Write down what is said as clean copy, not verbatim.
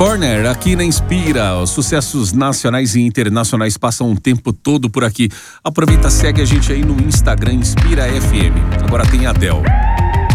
Corner, aqui na Inspira. Os sucessos nacionais e internacionais passam o tempo todo por aqui. Aproveita, segue a gente aí no Instagram Inspira FM. Agora tem a Adele.